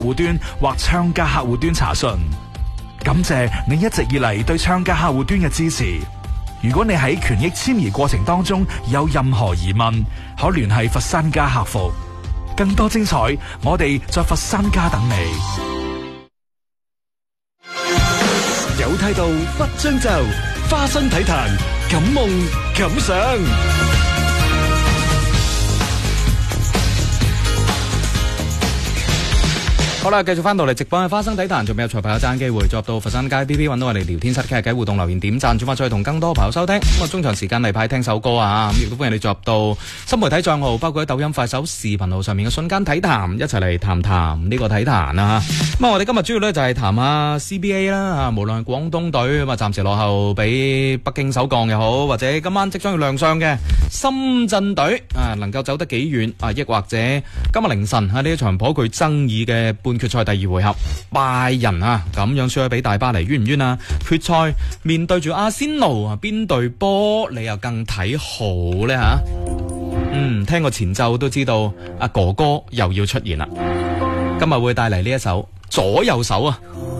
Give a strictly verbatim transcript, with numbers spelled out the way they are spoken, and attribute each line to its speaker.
Speaker 1: 戶端或唱家客戶端查詢。感謝你一直以嚟對唱家客戶端嘅支持。如果你喺權益遷移過程當中有任何疑問，可聯繫佛山家客服。更多精彩，我哋在佛山家等你。
Speaker 2: 有態度不將就，花生體壇感夢感想。
Speaker 3: 好啦，繼續翻到嚟直播嘅花生體壇，仲未有財朋友爭機會，再入到佛山街 B B 揾到我哋聊天室傾下偈互動留言點讚，轉發再同更多朋友收聽。咁啊，中長時間例牌聽首歌啊，咁亦都歡迎你再入到新媒體賬號，包括喺抖音、快手、視頻號上面嘅瞬間體壇，一齊嚟談談呢個體壇啊。咁啊，我哋今日主要咧就係談下 C B A 啦，啊，無論係廣東隊咁啊，暫時落後俾北京首鋼又好，或者今晚即將要亮相嘅深圳隊啊，能夠走得幾遠啊？抑或者今日凌晨啊呢一場頗具爭議嘅半決賽第二回合，拜仁啊咁樣輸咗俾大巴黎，冤唔冤啊？決賽面對住阿仙奴啊，邊隊波你又更睇好呢？吓？嗯，聽個前奏都知道阿哥哥又要出現啦，今日會帶嚟呢一首左右手啊。